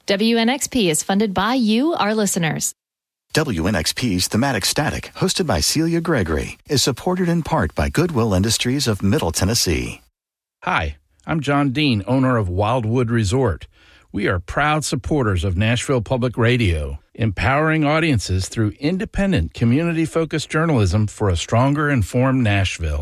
WNXP is funded by you, our listeners. WNXP's Thematic Static, hosted by Celia Gregory, is supported in part by Goodwill Industries of Middle Tennessee. Hi, I'm John Dean, owner of Wildwood Resort. We are proud supporters of Nashville Public Radio, empowering audiences through independent, community-focused journalism for a stronger, informed Nashville.